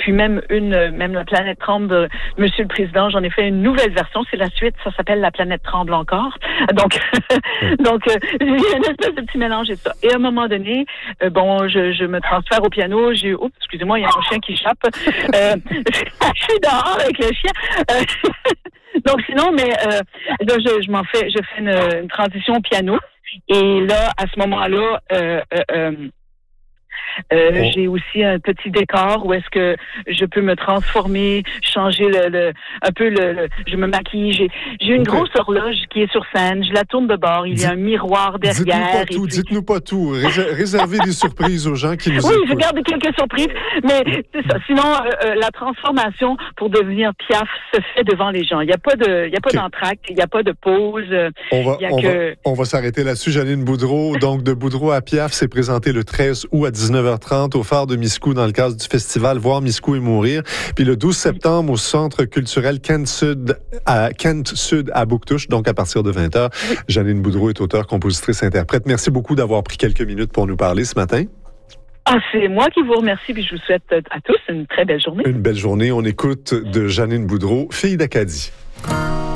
puis même la planète tremble de Monsieur le Président, j'en ai fait une nouvelle version. C'est la suite, ça s'appelle La planète tremble encore. Donc, il y a une espèce de petit mélange et ça. Et à un moment donné, je me transfère au piano. Excusez-moi, il y a un chien qui échappe. Je suis dehors avec le chien. Donc sinon, mais là, je fais une transition au piano. Et là, à ce moment-là, j'ai aussi un petit décor où est-ce que je peux me transformer, changer je me maquille. J'ai une grosse horloge qui est sur scène. Je la tourne de bord. Il y a un miroir derrière. Dites-nous pas tout. Réservez des surprises aux gens qui nous écoutent. Oui, je garde quelques surprises, mais c'est ça. Sinon, la transformation pour devenir Piaf se fait devant les gens. Il n'y a pas d'entracte, il n'y a pas de pause. On va s'arrêter là-dessus. Janine Boudreau, donc de Boudreau à Piaf, s'est présentée le 13 août à 19h30 au phare de Miscou dans le cadre du festival Voir Miscou et mourir. Puis le 12 septembre au Centre culturel Kent Sud à Bouctouche, donc à partir de 20h. Janine Boudreau est auteure, compositrice, interprète. Merci beaucoup d'avoir pris quelques minutes pour nous parler ce matin. C'est moi qui vous remercie, puis je vous souhaite à tous une très belle journée. Une belle journée. On écoute de Janine Boudreau, fille d'Acadie.